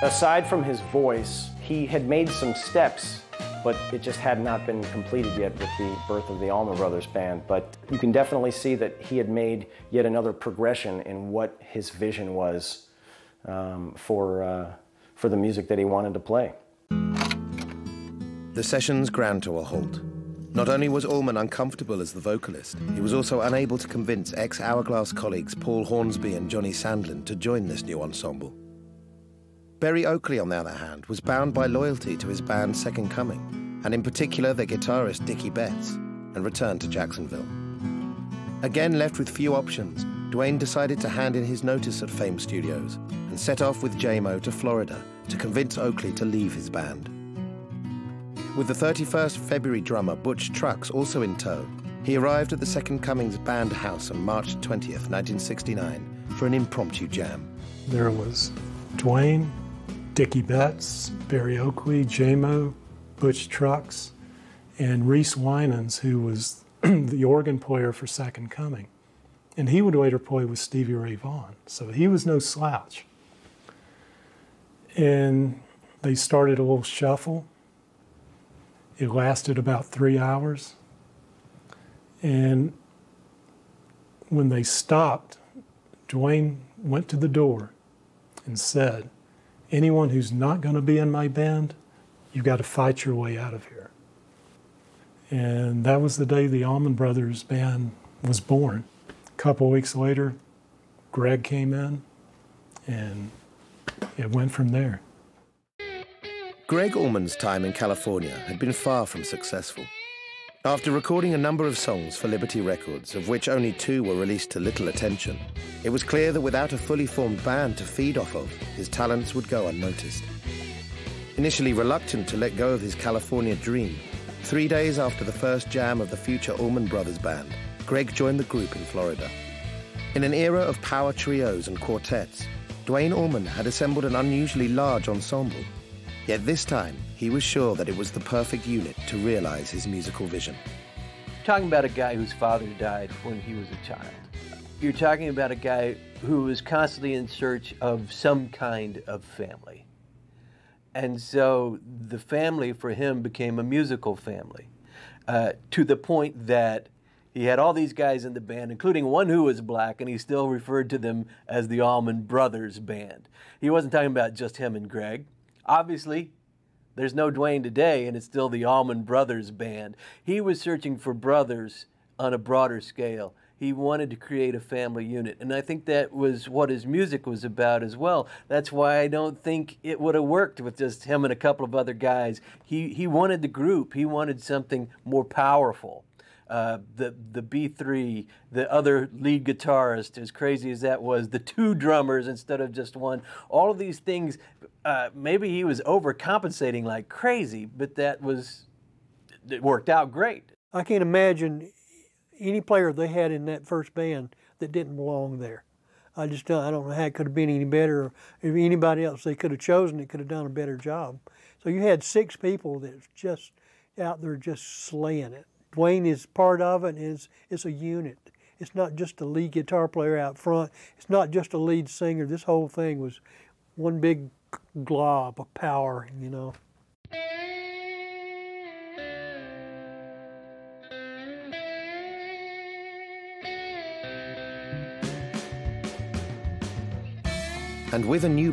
Aside from his voice, he had made some steps, but it just had not been completed yet with the birth of the Allman Brothers Band. But you can definitely see that he had made yet another progression in what his vision was for the music that he wanted to play. The sessions ground to a halt. Not only was Allman uncomfortable as the vocalist, he was also unable to convince ex-Hourglass colleagues Paul Hornsby and Johnny Sandlin to join this new ensemble. Berry Oakley, on the other hand, was bound by loyalty to his band Second Coming, and in particular their guitarist Dickie Betts, and returned to Jacksonville. Again left with few options, Duane decided to hand in his notice at Fame Studios and set off with J-Mo to Florida to convince Oakley to leave his band. With the 31st February drummer Butch Trucks also in tow, he arrived at the Second Coming's band house on March 20th, 1969 for an impromptu jam. There was Duane, Dickie Betts, Berry Oakley, J-Mo, Butch Trucks, and Reese Winans, who was the organ player for Second Coming. And he would later play with Stevie Ray Vaughan, so he was no slouch. And they started a little shuffle. It lasted about 3 hours. And when they stopped, Duane went to the door and said, "Anyone who's not going to be in my band, you've got to fight your way out of here." And that was the day the Allman Brothers Band was born. A couple of weeks later, Greg came in, and it went from there. Greg Allman's time in California had been far from successful. After recording a number of songs for Liberty Records, of which only 2 were released to little attention, it was clear that without a fully formed band to feed off of, his talents would go unnoticed. Initially reluctant to let go of his California dream, 3 days after the first jam of the future Allman Brothers Band, Greg joined the group in Florida. In an era of power trios and quartets, Duane Allman had assembled an unusually large ensemble. Yet this time, he was sure that it was the perfect unit to realize his musical vision. You're talking about a guy whose father died when he was a child. You're talking about a guy who was constantly in search of some kind of family. And so the family for him became a musical family, to the point that he had all these guys in the band, including one who was black, and he still referred to them as the Allman Brothers Band. He wasn't talking about just him and Greg. Obviously, there's no Duane today, and it's still the Allman Brothers Band. He was searching for brothers on a broader scale. He wanted to create a family unit, and I think that was what his music was about as well. That's why I don't think it would have worked with just him and a couple of other guys. He wanted the group. He wanted something more powerful. The B3, the other lead guitarist, as crazy as that was, the 2 drummers instead of just one, all of these things, maybe he was overcompensating like crazy, but it worked out great. I can't imagine any player they had in that first band that didn't belong there. I don't know how it could have been any better, or if anybody else they could have chosen, it could have done a better job. So you had 6 people that's just out there just slaying it. Duane is part of it, and it's a unit. It's not just a lead guitar player out front. It's not just a lead singer. This whole thing was one big glob of power, you know. And with a new